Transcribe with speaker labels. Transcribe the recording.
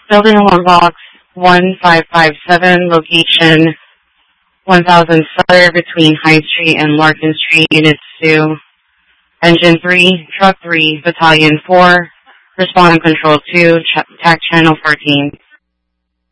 Speaker 1: Building 1 Box 1557, location 1000 Sutter between High Street and Larkin Street, Unit 2. Engine 3, Truck 3, Battalion 4, Respond and Control 2, TAC Channel 14.